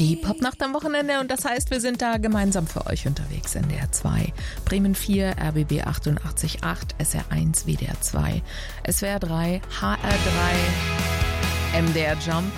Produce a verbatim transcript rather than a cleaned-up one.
Die Popnacht am Wochenende und das heißt, wir sind da gemeinsam für euch unterwegs. N D R zwei, Bremen vier, R B B achtundachtzig Komma acht, S R eins, W D R zwei, S W R drei, H R drei, M D R Jump,